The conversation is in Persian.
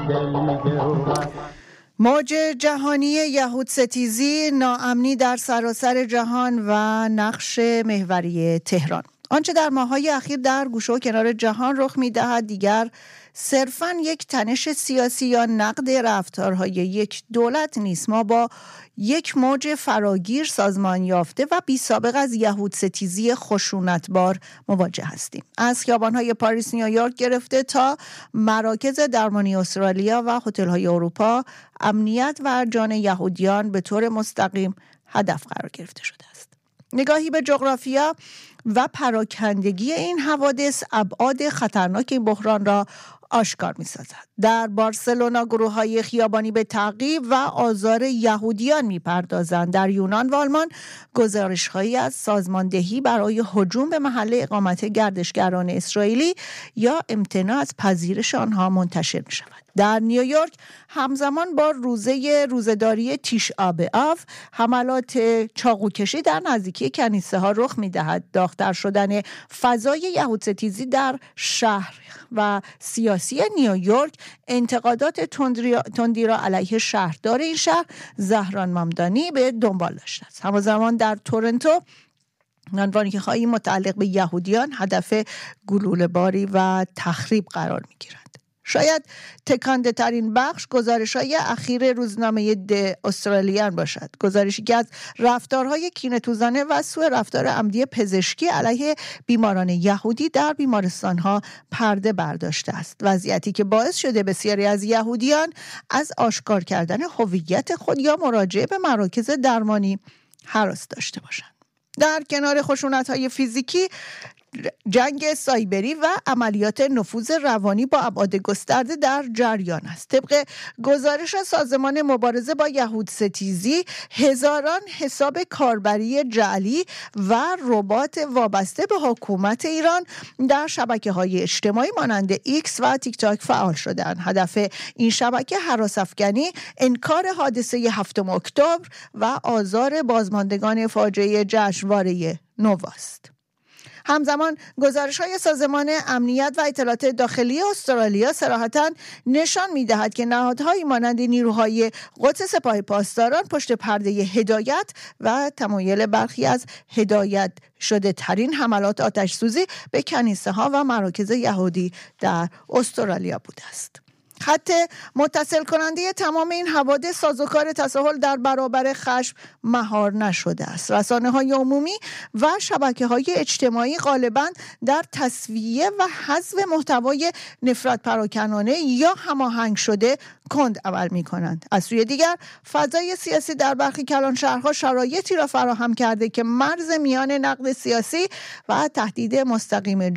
موج جهانی یهود ستیزی، ناامنی در سراسر جهان و نقش محوری تهران. آنچه در ماه‌های اخیر در گوشه و کنار جهان رخ می‌دهد دیگر صرفاً یک تنش سیاسی یا نقد رفتارهای یک دولت نیست. ما با یک موج فراگیر سازمان یافته و بی سابقه از یهود ستیزی خشونتبار مواجه هستیم. از خیابان‌های پاریس، نیویورک گرفته تا مراکز درمانی استرالیا و هتل‌های اروپا، امنیت و جان یهودیان به طور مستقیم هدف قرار گرفته شده است. نگاهی به جغرافیا و پراکندگی این حوادث ابعاد خطرناک این بحران را آشکار می‌سازد. در بارسلونا گروه‌های خیابانی به تعقیب و آزار یهودیان می‌پردازند. در یونان و آلمان گزارش‌هایی از سازماندهی برای هجوم به محل اقامت گردشگران اسرائیلی یا امتناع از پذیرش آنها منتشر می‌شود. در نیویورک همزمان با روزه‌داری تیشع بآب حملات چاقوکشی در نزدیکی کنیسه‌ها رخ می‌دهد. داغ‌تر شدن فضای یهودستیزی در شهر و سیاسی نیویورک انتقادات تندی را علیه شهردار این شهر زهران ممدانی به دنبال داشته است. همزمان در تورنتو نانوایی متعلق به یهودیان هدف گلوله‌باری و تخریب قرار می‌گیرند. شاید تکانده ترین بخش گزارش‌های اخیر روزنامه د استرالیان باشد. گزارشی که از رفتارهای کینه‌توزانه و سوء رفتار عمدی پزشکی علیه بیماران یهودی در بیمارستان‌ها پرده برداشته است. وضعیتی که باعث شده بسیاری از یهودیان از آشکار کردن هویت خود یا مراجعه به مراکز درمانی هراس داشته باشند. در کنار خشونت‌های فیزیکی، جنگ سایبری و عملیات نفوذ روانی با ابعاد گسترده در جریان است. طبق گزارش سازمان مبارزه با یهود ستیزی، هزاران حساب کاربری جعلی و ربات وابسته به حکومت ایران در شبکه‌های اجتماعی مانند ایکس و تیک تاک فعال شدند. هدف این شبکه هراس‌افکنی، انکار حادثه 7 اکتبر و آزار بازماندگان فاجعه جشنواره نوواست. همزمان گزارش‌های سازمان امنیت و اطلاعات داخلی استرالیا صراحتاً نشان می‌دهد که نهادهایی مانند نیروهای قدس سپاه پاسداران پشت پرده هدایت و تمایل برخی از هدایت شده ترین حملات آتش‌سوزی به کنیسه‌ها و مراکز یهودی در استرالیا بوده است. خط متصل کننده تمام این حوادث سازوکار تساهل در برابر خشم مهار نشده است. رسانه‌های عمومی و شبکه‌های اجتماعی غالباً در تسویه و حذف محتوای نفرت پراکنانه یا هماهنگ شده کند عمل می‌کنند. از سوی دیگر فضای سیاسی در برخی کلانشهرها شرایطی را فراهم کرده که مرز میان نقد سیاسی و تهدید مستقیم